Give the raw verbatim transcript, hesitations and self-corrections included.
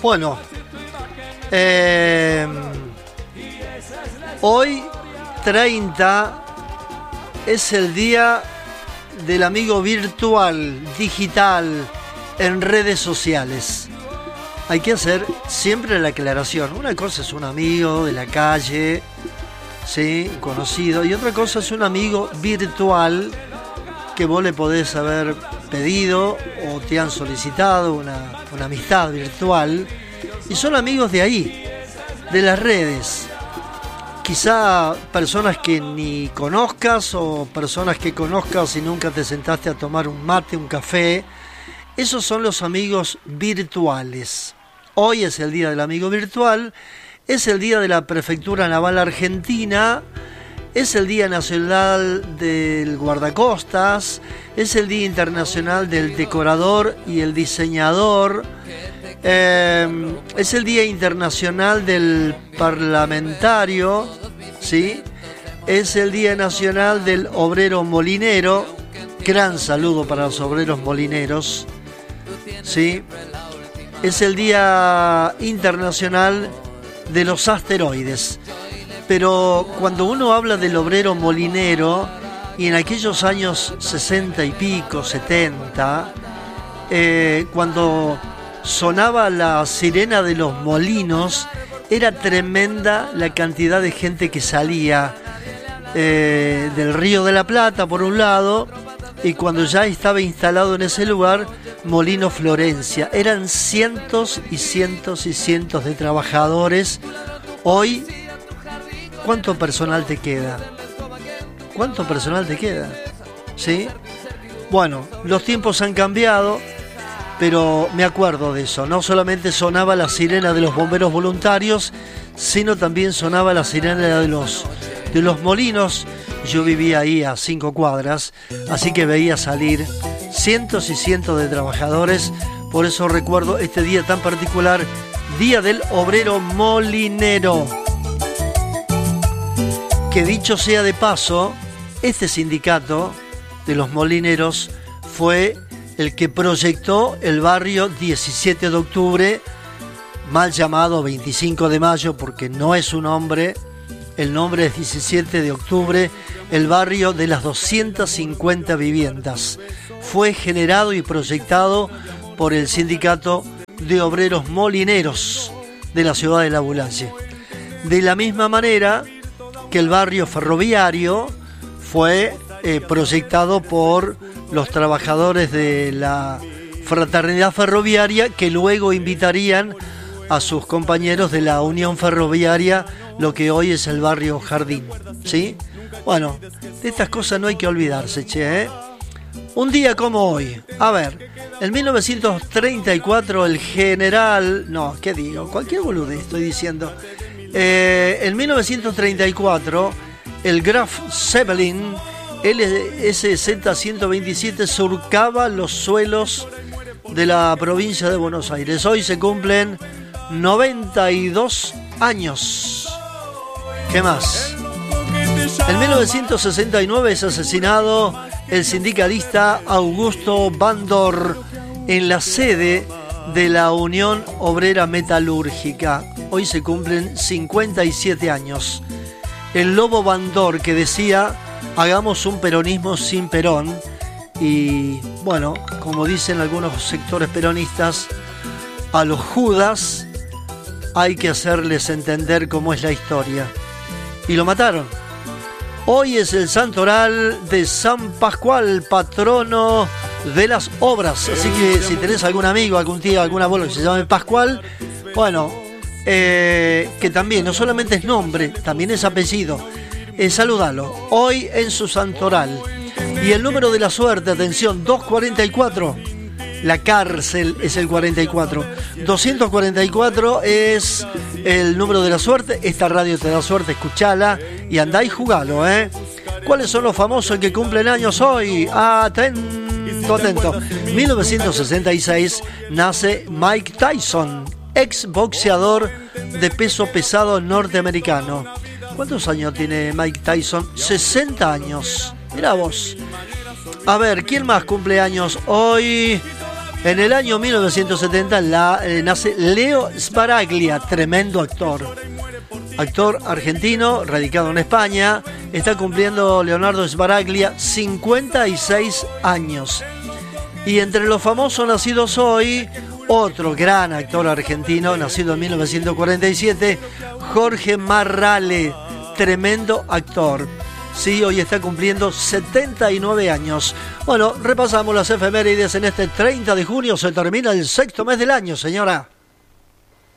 Bueno, eh, hoy treinta es el día del amigo virtual, digital, en redes sociales. Hay que hacer siempre la aclaración. Una cosa es un amigo de la calle, ¿sí?, conocido, y otra cosa es un amigo virtual que vos le podés haber pedido o te han solicitado una, una amistad virtual, y son amigos de ahí, de las redes. Quizá personas que ni conozcas o personas que conozcas y nunca te sentaste a tomar un mate, un café. Esos son los amigos virtuales. Hoy es el día del amigo virtual, es el día de la Prefectura Naval Argentina, es el Día Nacional del Guardacostas, es el Día Internacional del Decorador y el Diseñador, eh, es el Día Internacional del Parlamentario, ¿sí? Es el Día Nacional del Obrero Molinero, gran saludo para los obreros molineros, ¿sí? Es el Día Internacional de los Asteroides. Pero cuando uno habla del obrero molinero, y en aquellos años sesenta y pico, setenta, eh, cuando sonaba la sirena de los molinos, era tremenda la cantidad de gente que salía eh, del Río de la Plata, por un lado, y cuando ya estaba instalado en ese lugar, Molino Florencia. Eran cientos y cientos y cientos de trabajadores. Hoy, ¿cuánto personal te queda? ¿Cuánto personal te queda? ¿Sí? Bueno, los tiempos han cambiado, pero me acuerdo de eso. No solamente sonaba la sirena de los bomberos voluntarios, sino también sonaba la sirena de los, de los molinos. Yo vivía ahí a cinco cuadras, así que veía salir cientos y cientos de trabajadores. Por eso recuerdo este día tan particular, Día del Obrero Molinero. Que dicho sea de paso, este sindicato de los molineros fue el que proyectó el barrio diecisiete de octubre, mal llamado veinticinco de mayo porque no es un nombre, el nombre es diecisiete de octubre, el barrio de las doscientas cincuenta viviendas. Fue generado y proyectado por el sindicato de obreros molineros de la ciudad de La Bulaye. De la misma manera que el barrio ferroviario fue eh, proyectado por los trabajadores de la fraternidad ferroviaria, que luego invitarían a sus compañeros de la Unión Ferroviaria, lo que hoy es el barrio Jardín, ¿sí? Bueno, de estas cosas no hay que olvidarse, che, ¿eh? Un día como hoy, a ver, en mil novecientos treinta y cuatro el general, no, ¿qué digo? Cualquier boludez estoy diciendo. Eh, en mil novecientos treinta y cuatro, el Graf Zeppelin L S Z ciento veintisiete surcaba los suelos de la provincia de Buenos Aires. Hoy se cumplen noventa y dos años. ¿Qué más? En mil novecientos sesenta y nueve es asesinado el sindicalista Augusto Bandor en la sede de la Unión Obrera Metalúrgica. Hoy se cumplen cincuenta y siete años. El Lobo Bandor, que decía: hagamos un peronismo sin Perón. Y bueno, como dicen algunos sectores peronistas, a los Judas hay que hacerles entender cómo es la historia. Y lo mataron. Hoy es el santoral de San Pascual, patrono de las obras. Así que si tenés algún amigo, algún tío, algún abuelo que se llame Pascual, bueno, eh, que también no solamente es nombre, también es apellido, eh, saludalo. Hoy en su santoral. Y el número de la suerte, atención, doscientos cuarenta y cuatro. La cárcel es el cuarenta y cuatro. doscientos cuarenta y cuatro es el número de la suerte. Esta radio te da suerte, escuchala y andá y jugalo, ¿eh? ¿Cuáles son los famosos que cumplen años hoy? Atento, atento. mil novecientos sesenta y seis nace Mike Tyson, ex boxeador de peso pesado norteamericano. ¿Cuántos años tiene Mike Tyson? sesenta años. Mirá vos. A ver, ¿quién más cumple años hoy? En el año mil novecientos setenta la, eh, nace Leo Sbaraglia, tremendo actor. Actor argentino, radicado en España. Está cumpliendo Leonardo Sbaraglia cincuenta y seis años. Y entre los famosos nacidos hoy, otro gran actor argentino, nacido en mil novecientos cuarenta y siete, Jorge Marrale, tremendo actor. Sí, hoy está cumpliendo setenta y nueve años. Bueno, repasamos las efemérides en este treinta de junio. Se termina el sexto mes del año, señora.